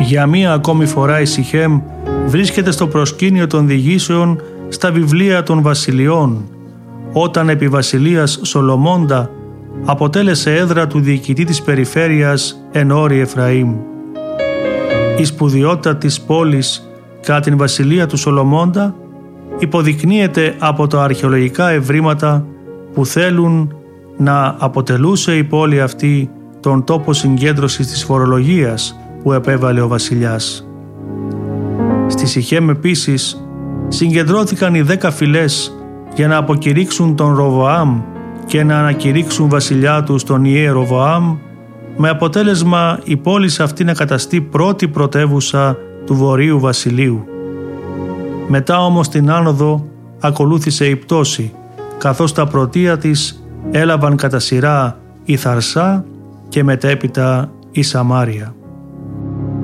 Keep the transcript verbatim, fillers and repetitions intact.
Για μία ακόμη φορά η Σιχέμ βρίσκεται στο προσκήνιο των διηγήσεων στα βιβλία των βασιλειών, όταν επί βασιλείας Σολομώντα αποτέλεσε έδρα του διοικητή της περιφέρειας εν όρη Εφραήμ. Η σπουδαιότητα της πόλης κατά την βασιλεία του Σολομώντα υποδεικνύεται από τα αρχαιολογικά ευρήματα που θέλουν να αποτελούσε η πόλη αυτή τον τόπο συγκέντρωσης της φορολογίας που επέβαλε ο βασιλιάς. Στη Σιχέμ επίσης συγκεντρώθηκαν οι δέκα φυλές για να αποκηρύξουν τον Ροβοάμ και να ανακηρύξουν βασιλιά τους τον Ιεροβοάμ, με αποτέλεσμα η πόλη αυτή να καταστεί πρώτη πρωτεύουσα του Βορείου Βασιλείου. Μετά όμως την άνοδο ακολούθησε η πτώση, καθώς τα πρωτεία της έλαβαν κατά σειρά η Θαρσά και μετέπειτα η Σαμάρια.